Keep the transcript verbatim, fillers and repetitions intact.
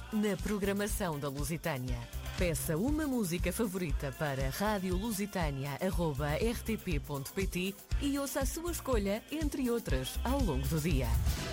na programação da Lusitânia. Peça uma música favorita para rádio lusitânia arroba r t p ponto p t e ouça a sua escolha, entre outras, ao longo do dia.